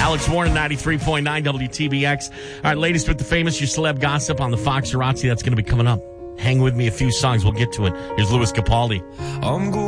Alex Warren, 93.9 WTBX. All right, latest with the famous, your celeb gossip on the Fox Razzi. That's going to be coming up. Hang with me, a few songs. We'll get to it. Here's Louis Capaldi.